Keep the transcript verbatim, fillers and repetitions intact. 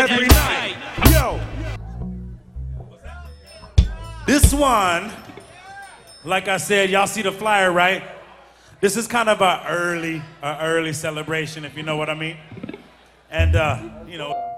every night. Yo. This one, like I said, y'all see the flyer, right? This is kind of a early, a early celebration, if you know what I mean. And, uh, you know.